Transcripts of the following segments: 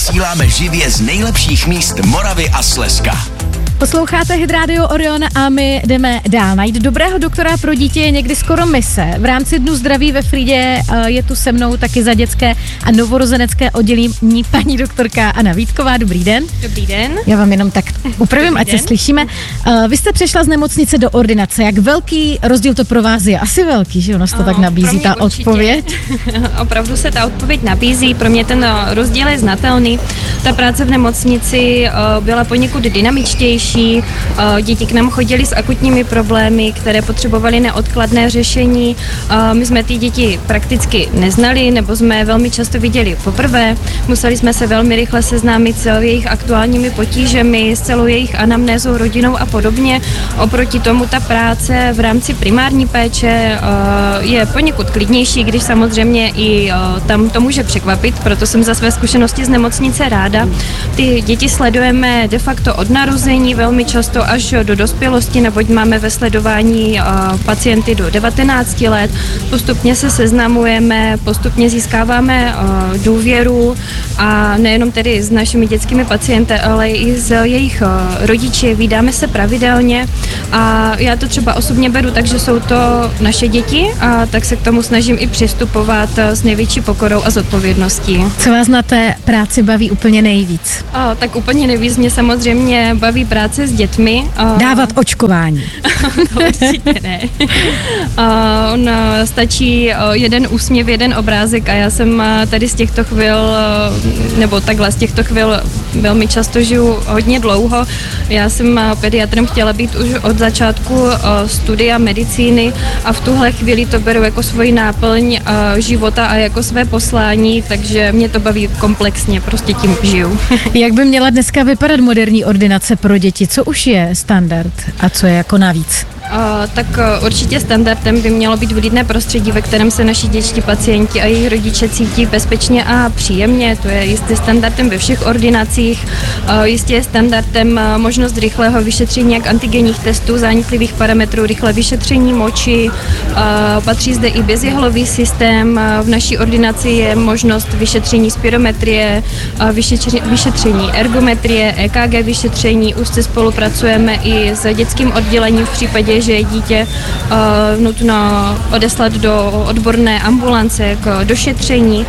Vysíláme živě z nejlepších míst Moravy a Slezska. Posloucháte Hit Radio Orion a my jdeme dál. Najít dobrého doktora pro dítě je někdy skoro mise. V rámci Dnu zdraví ve Frýdě je tu se mnou taky za dětské a novorozenecké oddělení paní doktorka Anna Vítková. Dobrý den. Dobrý den. Já vám jenom tak upravím, ať se slyšíme. Vy jste přešla z nemocnice do ordinace. Jak velký rozdíl to pro vás je? Asi velký, že ono se to tak nabízí, ta odpověď? Opravdu se ta odpověď nabízí. Pro mě ten rozdíl je znatelný. Ta práce v nemocnici byla poněkud dynamičtější. Děti k nám chodily s akutními problémy, které potřebovaly neodkladné řešení. My jsme ty děti prakticky neznali, nebo jsme velmi často viděli poprvé. Museli jsme se velmi rychle seznámit s jejich aktuálními potížemi, s celou jejich anamnézou, rodinou a podobně. Oproti tomu ta práce v rámci primární péče je poněkud klidnější, když samozřejmě i tam to může překvapit, proto jsem za své zkušenosti z nemocnice ráda. Ty děti sledujeme de facto od narození, velmi často až do dospělosti, neboť máme ve sledování pacienty do 19 let. Postupně se seznamujeme, postupně získáváme důvěru a nejenom tedy s našimi dětskými pacienty, ale i s jejich rodiči. Vídáme se pravidelně a já to třeba osobně beru tak, že jsou to naše děti a tak se k tomu snažím i přistupovat s největší pokorou a zodpovědností. Co vás na té práci baví úplně nejvíc? Tak úplně nejvíc mě samozřejmě baví práce s dětmi. Dávat očkování. To určitě ne. On stačí jeden úsměv, jeden obrázek a já jsem tady z těchto chvil, nebo takhle z těchto chvil velmi často žiju hodně dlouho. Já jsem pediatrem chtěla být už od začátku studia medicíny a v tuhle chvíli to beru jako svoji náplň života a jako své poslání, takže mě to baví komplexně, prostě tím žiju. Jak by měla dneska vypadat moderní ordinace pro děti? Co už je standard a co je jako navíc? Tak určitě standardem by mělo být vlídné prostředí, ve kterém se naši dětští pacienti a jejich rodiče cítí bezpečně a příjemně. To je jistě standardem ve všech ordinacích. Jistě je standardem možnost rychlého vyšetření jak antigenních testů, zánětlivých parametrů, rychlé vyšetření moči. Patří zde i bezjehlový systém. V naší ordinaci je možnost vyšetření spirometrie, vyšetření ergometrie, EKG vyšetření. Úzce spolupracujeme i s dětským oddělením v případě, že je dítě nutno odeslat do odborné ambulance k došetření.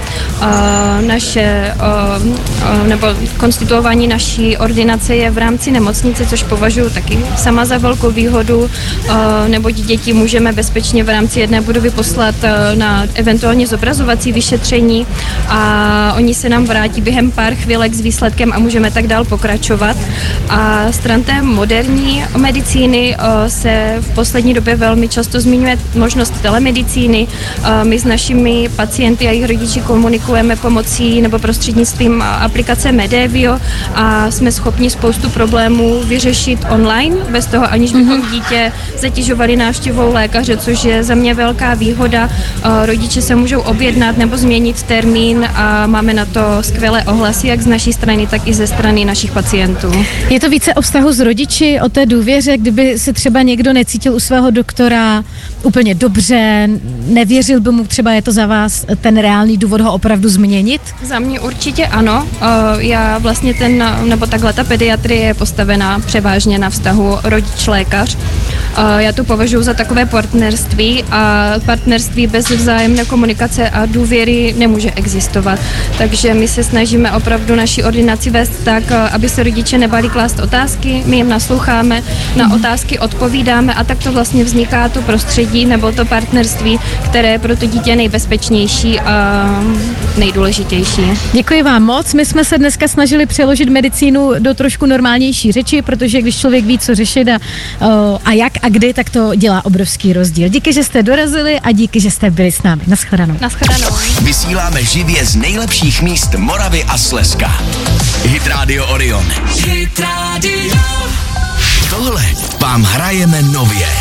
Nebo konstituování naší ordinace je v rámci nemocnice, což považuji taky sama za velkou výhodu, neboť děti můžeme bezpečně v rámci jedné budovy poslat na eventuálně zobrazovací vyšetření a oni se nám vrátí během pár chvílek s výsledkem a můžeme tak dál pokračovat. A stran té moderní medicíny se v poslední době velmi často zmiňuje možnost telemedicíny. My s našimi pacienty a jejich rodiči komunikujeme pomocí nebo prostřednictvím aplikace Medevio a jsme schopni spoustu problémů vyřešit online, bez toho aniž bychom dítě zatěžovali návštěvou lékaře, což je za mě velká výhoda. Rodiče se můžou objednat nebo změnit termín a máme na to skvělé ohlasy, jak z naší strany, tak i ze strany našich pacientů. Je to více o vztahu s rodiči, o té důvěře, kdyby se třeba někdo necítil u svého doktora úplně dobře, nevěřil by mu, třeba je to za vás ten reálný důvod ho opravdu změnit? Za mě určitě ano. Já vlastně ta pediatrie je postavená převážně na vztahu rodič-lékař. Já to považuji za takové partnerství a partnerství bez vzájemné komunikace a důvěry nemůže existovat. Takže my se snažíme opravdu naši ordinaci vést tak, aby se rodiče nebali klást otázky, my jim nasloucháme, na otázky odpovídáme a tak to vlastně vzniká to prostředí nebo to partnerství, které je pro to dítě nejbezpečnější a nejdůležitější. Děkuji vám moc. My jsme se dneska snažili přeložit medicínu do trošku normálnější řeči, protože když člověk ví, co řešit a jak a kdy, tak to dělá obrovský rozdíl. Díky, že jste dorazili a díky, že jste byli s námi. Naschledanou. Naschledanou. Vysíláme živě z nejlepších míst Moravy a Slezska. Hit Radio Orion. Hit Radio. Tohle vám hrajeme nově.